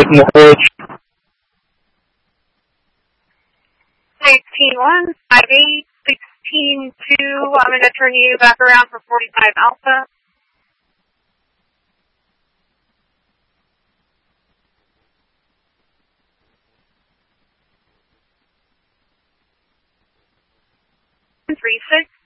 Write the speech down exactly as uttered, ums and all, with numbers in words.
bit more. nineteen one, five eight, sixteen two, I'm going to turn you back around for forty-five Alpha. Three six.